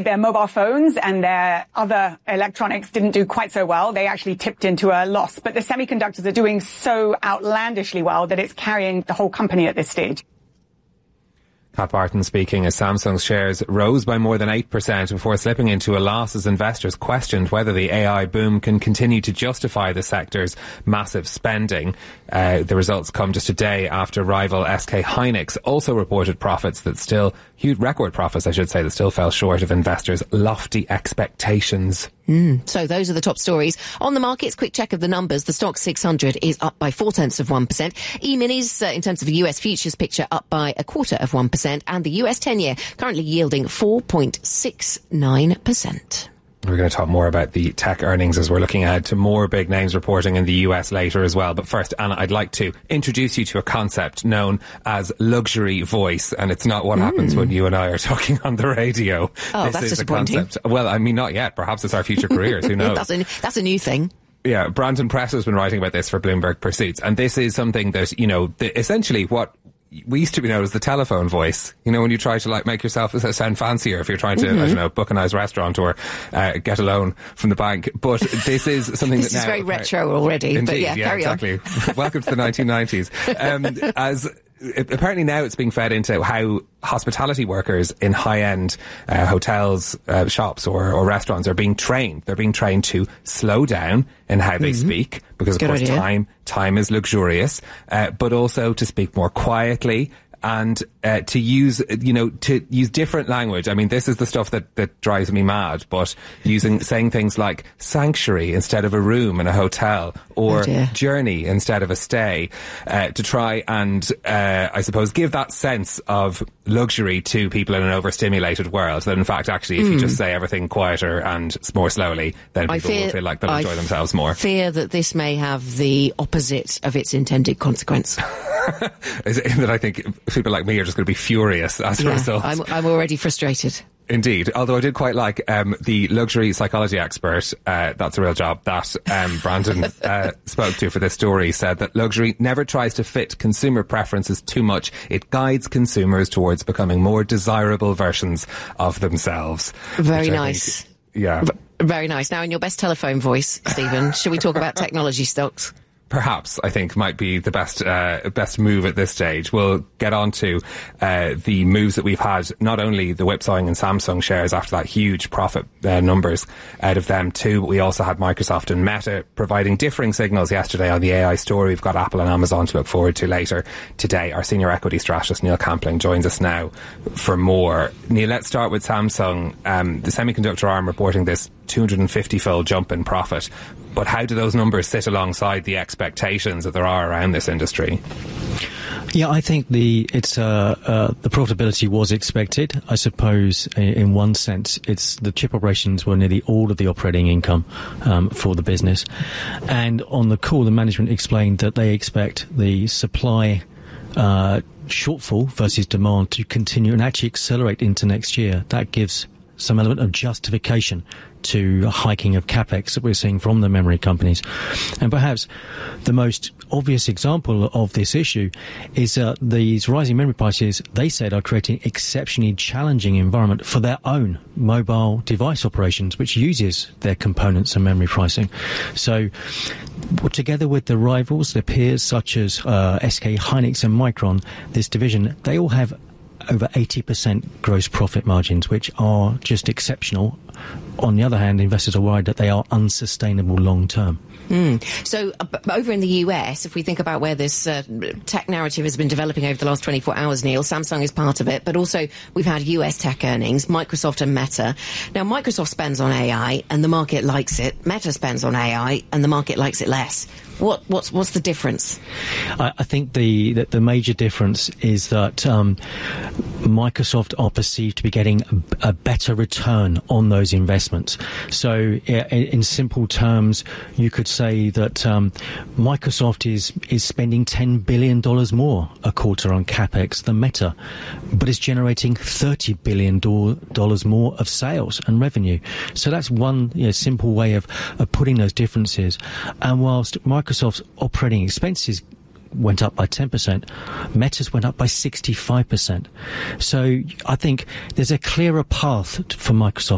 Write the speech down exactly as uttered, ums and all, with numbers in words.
their mobile phones and their other electronics didn't do quite so well. They actually tipped into a loss. But the semiconductors are doing so outlandishly well that it's carrying the whole company at this stage. Pat Barton speaking as Samsung's shares rose by more than eight percent before slipping into a loss as investors questioned whether the A I boom can continue to justify the sector's massive spending. Uh, the results come just a day after rival S K Hynix also reported profits that still, huge record profits I should say, that still fell short of investors' lofty expectations. Mm. So those are the top stories. On the markets, quick check of the numbers. The stock six hundred is up by four tenths of one percent. E-minis, uh, in terms of the U S futures picture, up by a quarter of one percent. And the U S ten-year currently yielding four point six nine percent. We're going to talk more about the tech earnings as we're looking ahead to more big names reporting in the U S later as well. But first, Anna, I'd like to introduce you to a concept known as luxury voice. And it's not what mm. happens when you and I are talking on the radio. Oh, this that's is disappointing. A concept. Well, I mean, not yet. Perhaps it's our future careers. Who knows? that's, a, that's a new thing. Yeah, Brandon Press has been writing about this for Bloomberg Pursuits. And this is something that, you know, the, essentially what we used to be known as the telephone voice. You know, when you try to like make yourself sound fancier if you're trying to, mm-hmm. I don't know, book a nice restaurant or uh, get a loan from the bank. But this is something this that is now, very retro already. Indeed, but yeah, yeah, carry exactly. on. Welcome to the nineteen nineties. Um, as apparently now it's being fed into how hospitality workers in high-end uh, hotels, uh, shops or, or restaurants are being trained. They're being trained to slow down in how they mm-hmm. speak because, of Good course, idea. time time is luxurious, uh, but also to speak more quietly and uh, to use, you know, to use different language. I mean, this is the stuff that, that drives me mad, but using, saying things like sanctuary instead of a room in a hotel or oh journey instead of a stay, uh, to try and, uh, I suppose, give that sense of luxury to people in an overstimulated world. That in fact, actually, if mm. you just say everything quieter and more slowly, then people fear, will feel like they'll I enjoy themselves more. I fear that this may have the opposite of its intended consequence. Is it that I think people like me are just going to be furious as yeah, a result? I'm, I'm already frustrated. Indeed. Although I did quite like um, the luxury psychology expert, uh, that's a real job, that um, Brandon uh, spoke to for this story, said that luxury never tries to fit consumer preferences too much. It guides consumers towards becoming more desirable versions of themselves. Very nice. Think, yeah. V- very nice. Now, in your best telephone voice, Stephen, should we talk about technology stocks? Perhaps, I think, might be the best uh, best move at this stage. We'll get on to uh, the moves that we've had, not only the whipsawing in Samsung shares after that huge profit uh, numbers out of them too, but we also had Microsoft and Meta providing differing signals yesterday on the A I story. We've got Apple and Amazon to look forward to later today. Our senior equity strategist, Neil Campling, joins us now for more. Neil, let's start with Samsung. Um, the semiconductor arm reporting this two hundred fifty-fold jump in profit. But how do those numbers sit alongside the expectations that there are around this industry? Yeah, I think the it's uh, uh, the profitability was expected. I suppose in, in one sense, it's the chip operations were nearly all of the operating income um, for the business. And on the call, the management explained that they expect the supply uh, shortfall versus demand to continue and actually accelerate into next year. That gives some element of justification to hiking of capex that we're seeing from the memory companies. And perhaps the most obvious example of this issue is that uh, these rising memory prices, they said, are creating exceptionally challenging environment for their own mobile device operations, which uses their components and memory pricing. So together with the rivals, their peers such as uh, S K Hynix and Micron, this division, they all have over eighty percent gross profit margins, which are just exceptional. On the other hand, investors are worried that they are unsustainable long term. Mm. So uh, over in the U S, if we think about where this uh, tech narrative has been developing over the last twenty-four hours, Neil, Samsung is part of it, but also we've had U S tech earnings, Microsoft and Meta. Now, Microsoft spends on A I and the market likes it. Meta spends on A I and the market likes it less. What, what's, what's the difference? I, I think the, the the major difference is that um, Microsoft are perceived to be getting a, a better return on those investments. So, in, in simple terms, you could say that um, Microsoft is is spending ten billion dollars more a quarter on capex than Meta, but is generating thirty billion dollars more of sales and revenue. So that's one you know, simple way of, of putting those differences. And whilst Microsoft Microsoft's operating expenses went up by ten percent, Meta's went up by sixty-five percent. So I think there's a clearer path for Microsoft